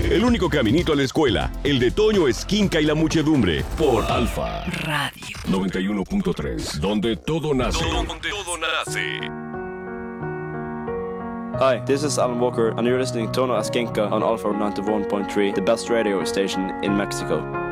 El único caminito a la escuela, el de Toño Esquinca y la muchedumbre, por Alfa Radio 91.3, donde todo nace. Donde todo nace. Hi, this is Alan Walker, and you're listening to Tono Askinka on Alpha 91.3, the best radio station in Mexico.